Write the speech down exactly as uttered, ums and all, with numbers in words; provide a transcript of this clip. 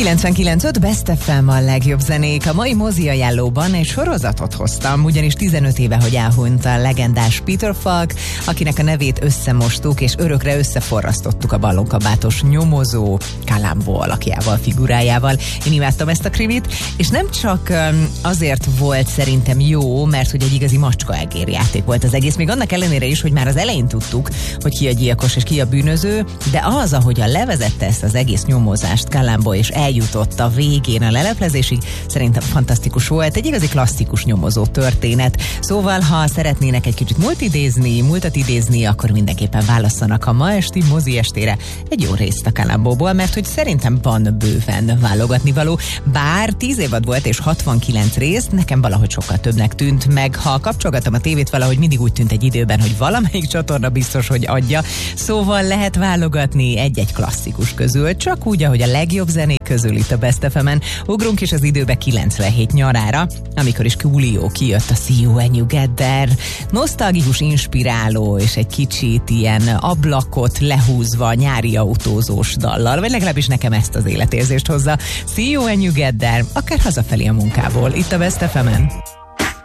kilencvenkilenc öt Best ef em a legjobb zenék. A mai mozi ajánlóban egy sorozatot hoztam, ugyanis tizenöt éve, hogy elhunyt a legendás Peter Falk, akinek a nevét összemostuk és örökre összeforrasztottuk a ballonkabátos nyomozó Columbo alakjával, figurájával. Én imádtam ezt a krimit, és nem csak azért volt szerintem jó, mert hogy egy igazi macska egérjáték volt az egész, még annak ellenére is, hogy már az elején tudtuk, hogy ki a gyilkos és ki a bűnöző, de az, ahogyan levezette ezt az egész nyomozást Columbo és eljutott a végén a leleplezésig, szerintem fantasztikus volt, egy igazi klasszikus nyomozó történet. Szóval, ha szeretnének egy kicsit múlt idézni, múltat idézni, akkor mindenképpen válasszanak a ma esti mozi estére egy jó részt a Columbóból, mert hogy szerintem van bőven válogatni való. Bár tíz évad volt és hatvankilenc rész, nekem valahogy sokkal többnek tűnt, meg ha kapcsolgatom a tévét, valahogy mindig úgy tűnt egy időben, hogy valamelyik csatorna biztos, hogy adja. Szóval lehet válogatni egy-egy klasszikus közül, csak úgy, ahogy a legjobb zenék közül itt a Best ef em-en. Ugrunk is az időbe kilencvenhét nyarára, amikor is Coolio kijött a See You When You Get There. Nosztalgikus, inspiráló és egy kicsit ilyen ablakot lehúzva nyári autózós dallal, vagy legalábbis nekem ezt az életérzést hozza. See You When You Get There, akár hazafelé a munkából, itt a Best ef em-en.